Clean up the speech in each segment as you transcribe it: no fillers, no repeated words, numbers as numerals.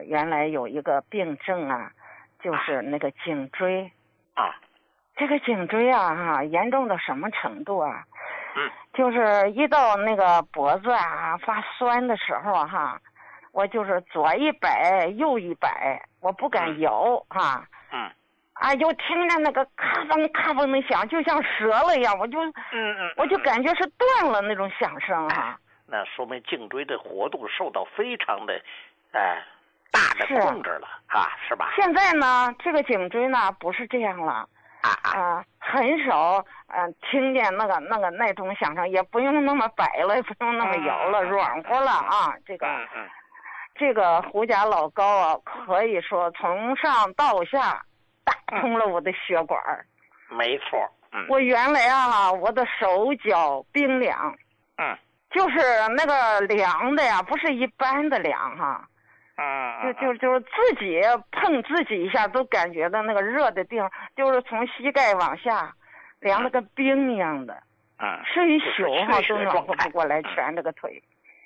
原来有一个病症啊，就是那个颈椎啊。 这个颈椎啊严重到什么程度啊？就是一到那个脖子啊发酸的时候我就是左一摆右一摆，我不敢摇就听着那个咔嘣咔嘣的响，就像折了一样，我就感觉是断了那种响声那说明颈椎的活动受到非常的大的控制了是吧？ 现在呢，这个颈椎呢不是这样了很少听见那种响声，也不用那么摆了，也不用那么摇了，软和了这个胡家老高可以说从上到下打通了我的血管。 没错。 我原来我的手脚冰凉，就是那个凉的呀，不是一般的凉就是自己碰自己一下都感觉到那个热的地方，就是从膝盖往下凉的跟冰一样的睡一宿都暖和不过来全这个腿。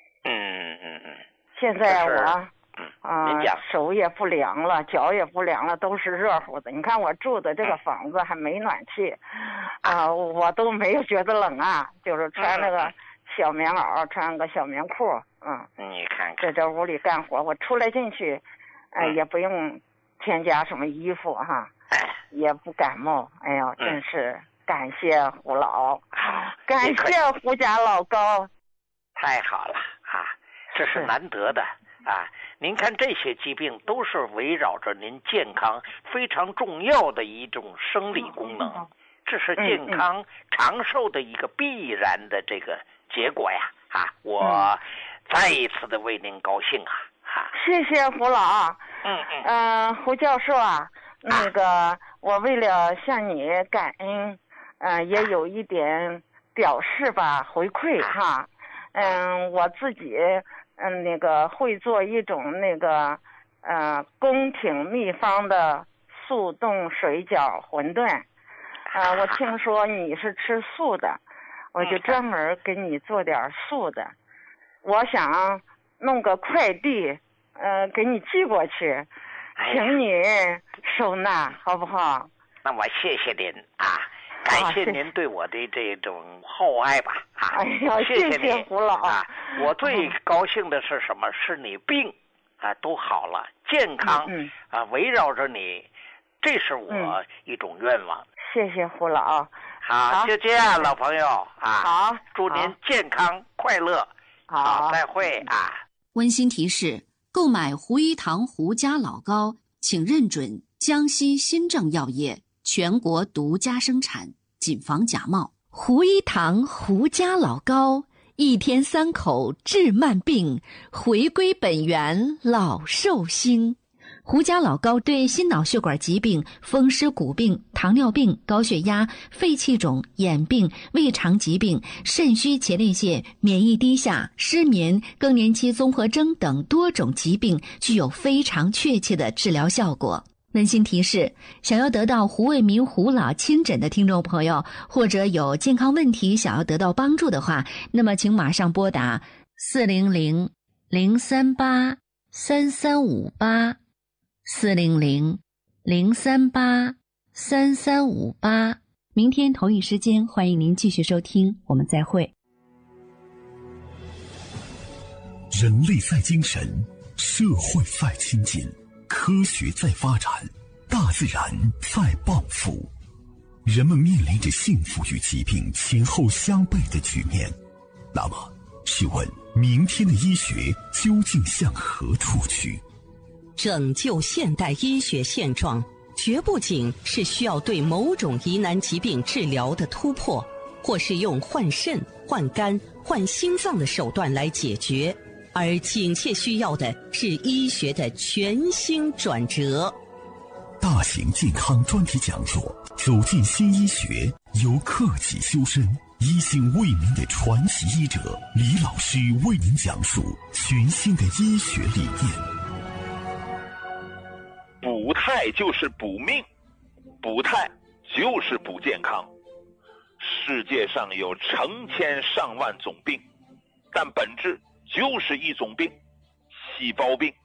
现在我手也不凉了，脚也不凉了，都是热乎的。你看我住的这个房子还没暖气我都没有觉得冷就是穿那个小棉袄，穿个小棉裤你看看在这屋里干活，我出来进去也不用添加什么衣服也不感冒。哎呦，真是感谢胡老感谢胡家老高。 太好了这是难得的您看这些疾病都是围绕着您健康非常重要的一种生理功能，这是健康长寿的一个必然的这个结果呀我再一次的为您高兴谢谢胡老胡教授那个我为了向你感恩也有一点表示回馈我自己那个会做一种那个宫廷秘方的速冻水饺馄饨我听说你是吃素的，我就专门给你做点素的。我想弄个快递给你寄过去，请你收纳好不好？ 那我谢谢您感谢您对我的这种厚爱吧谢谢您胡老我最高兴的是什么？是你病都好了，健康围绕着你，这是我一种愿望。 谢谢胡老好，就这样，老朋友好， 祝您健康快乐。好，再会温馨提示：购买胡一堂胡家老高，请认准江西新政药业全国独家生产，谨防假冒。 胡一堂胡家老高，一天3口治慢病，回归本源老寿星。胡家老高对心脑血管疾病、风湿骨病、糖尿病、高血压、肺气肿、眼病、胃肠疾病、肾虚前列腺、免疫低下、失眠、更年期综合征等多种疾病具有非常确切的治疗效果。温馨提示：想要得到胡卫民胡老亲诊的听众朋友，或者有健康问题想要得到帮助的话，那么请马上拨打400-038-3358 400-038-3358。明天同一时间，欢迎您继续收听，我们再会。 人类在精神，社会在亲近，科学在发展，大自然在报复。人们面临着幸福与疾病前后相悖的局面。那么，试问明天的医学究竟向何处去？ 拯救现代医学现状，绝不仅是需要对某种疑难疾病治疗的突破，或是用换肾、换肝、换心脏的手段来解决，而紧切需要的是医学的全新转折。 大型健康专题讲座，走进新医学，由克己修身、一心为民的传奇医者李老师为您讲述全新的医学理念。 补态就是补命，补态就是补健康。世界上有成千上万种病，但本质就是一种病——细胞病。